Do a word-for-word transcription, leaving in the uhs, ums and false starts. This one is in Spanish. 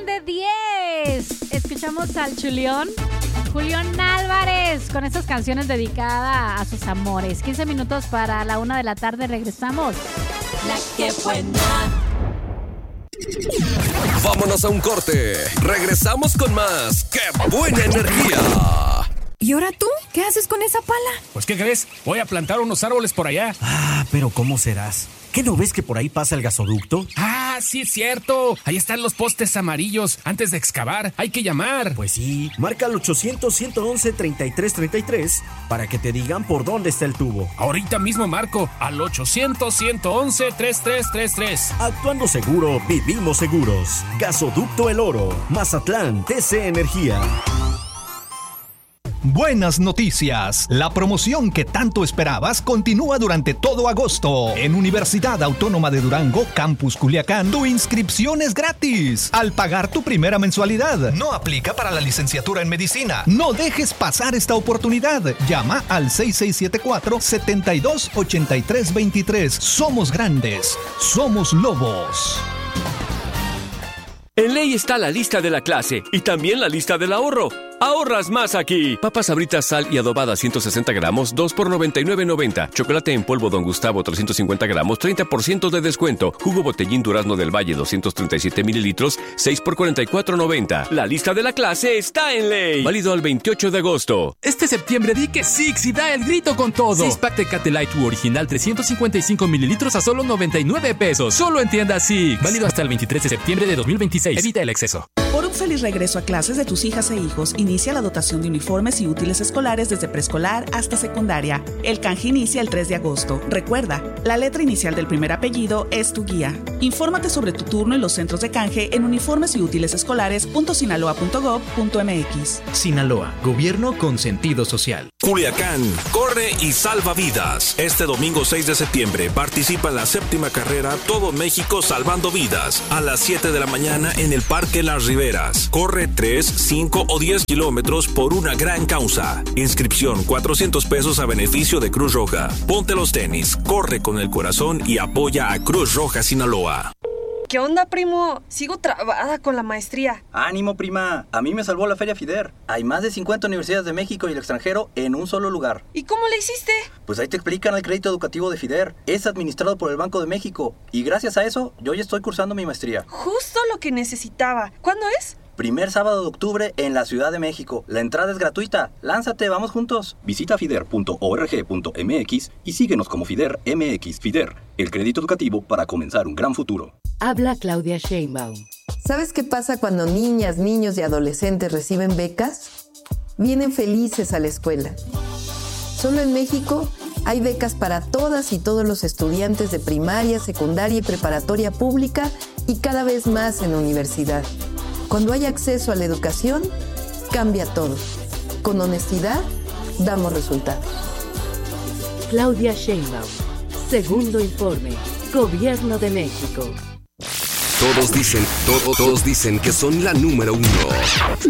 van de diez. Escuchamos al Chulión, Julián Álvarez, con estas canciones dedicadas a sus amores. quince minutos para la una de la tarde, regresamos. La que buena. Vámonos a un corte. Regresamos con más. ¡Qué buena energía! ¿Y ahora tú? ¿Qué haces con esa pala? Pues, ¿qué crees? Voy a plantar unos árboles por allá. Ah, pero ¿cómo serás? ¿Qué no ves que por ahí pasa el gasoducto? Ah, sí es cierto. Ahí están los postes amarillos. Antes de excavar, hay que llamar. Pues sí, marca al ochocientos, ciento once, treinta y tres treinta y tres para que te digan por dónde está el tubo. Ahorita mismo marco al ochocientos, ciento once, treinta y tres treinta y tres. Actuando seguro, vivimos seguros. Gasoducto El Oro, Mazatlán, T C Energía. Buenas noticias. La promoción que tanto esperabas continúa durante todo agosto. En Universidad Autónoma de Durango, Campus Culiacán, tu inscripción es gratis al pagar tu primera mensualidad. No aplica para la licenciatura en medicina. No dejes pasar esta oportunidad. Llama al seis seis siete cuatro, siete dos ocho tres dos tres. Somos grandes. Somos lobos. En Ley está la lista de la clase y también la lista del ahorro. ¡Ahorras más aquí! Papas Sabritas, sal y adobada ciento sesenta gramos, dos por noventa y nueve noventa. Chocolate en polvo Don Gustavo trescientos cincuenta gramos, treinta por ciento de descuento. Jugo Botellín Durazno del Valle doscientos treinta y siete mililitros, seis por cuarenta y cuatro noventa. La lista de la clase está en Ley. Válido al veintiocho de agosto. Este septiembre di que Six y da el grito con todo. Six Pack Tecate Light original trescientos cincuenta y cinco mililitros a solo noventa y nueve pesos. Solo en tiendas Six. Válido hasta el veintitrés de septiembre de dos mil veintiséis. Evita el exceso. Por un feliz regreso a clases de tus hijas e hijos, inicia la dotación de uniformes y útiles escolares desde preescolar hasta secundaria. El canje inicia el tres de agosto. Recuerda, la letra inicial del primer apellido es tu guía. Infórmate sobre tu turno en los centros de canje en uniformes y útiles escolares punto sinaloa punto gob punto mx. Sinaloa, gobierno con sentido social. Culiacán, corre y salva vidas. Este domingo seis de septiembre participa en la séptima carrera Todo México Salvando Vidas a las siete de la mañana en el Parque Las Riberas. Corre tres, cinco o diez kilómetros por una gran causa. Inscripción cuatrocientos pesos a beneficio de Cruz Roja. Ponte los tenis, corre con el corazón y apoya a Cruz Roja Sinaloa. ¿Qué onda, primo? Sigo trabada con la maestría. Ánimo, prima. A mí me salvó la Feria FIDER. Hay más de cincuenta universidades de México y el extranjero en un solo lugar. ¿Y cómo le hiciste? Pues ahí te explican el crédito educativo de FIDER. Es administrado por el Banco de México. Y gracias a eso, yo ya estoy cursando mi maestría. Justo lo que necesitaba. ¿Cuándo es? Primer sábado de octubre en la Ciudad de México. La entrada es gratuita. Lánzate, vamos juntos. Visita fider punto org punto mx y síguenos como FIDER M X. FIDER, el crédito educativo para comenzar un gran futuro. Habla Claudia Sheinbaum. ¿Sabes qué pasa cuando niñas, niños y adolescentes reciben becas? Vienen felices a la escuela. Solo en México hay becas para todas y todos los estudiantes de primaria, secundaria y preparatoria pública y cada vez más en universidad. Cuando hay acceso a la educación, cambia todo. Con honestidad, damos resultados. Claudia Sheinbaum. Segundo informe. Gobierno de México. Todos dicen, todo, todos dicen que son la número uno.